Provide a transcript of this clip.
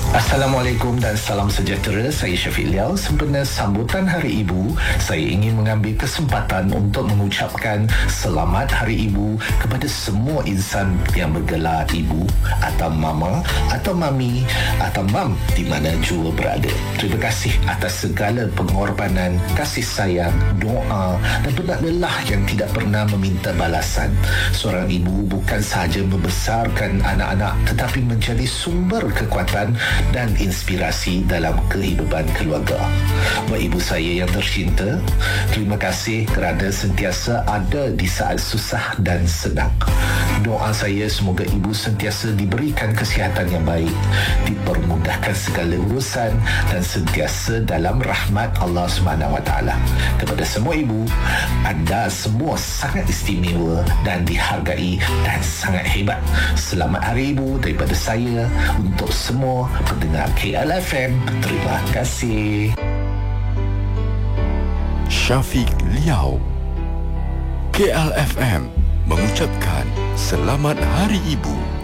Assalamualaikum dan salam sejahtera. Saya Syafiq Liao. Sempena sambutan Hari Ibu, saya ingin mengambil kesempatan untuk mengucapkan Selamat Hari Ibu kepada semua insan yang bergelar ibu atau mama atau mami atau mam di mana jua berada. Terima kasih atas segala pengorbanan, kasih sayang, doa dan penat lelah yang tidak pernah meminta balasan. Seorang ibu bukan sahaja membesarkan anak-anak tetapi menjadi sumber kekuatan dan inspirasi dalam kehidupan keluarga. Buat ibu saya yang tercinta, terima kasih kerana sentiasa ada di saat susah dan senang. Doa saya semoga ibu sentiasa diberikan kesihatan yang baik, dipermudahkan segala urusan dan sentiasa dalam rahmat Allah SWT. Kepada semua ibu, anda semua sangat istimewa dan dihargai dan sangat hebat. Selamat Hari Ibu daripada saya untuk semua pendengar KLFM. Terima kasih. Syafiq Liao. KLFM mengucapkan Selamat Hari Ibu.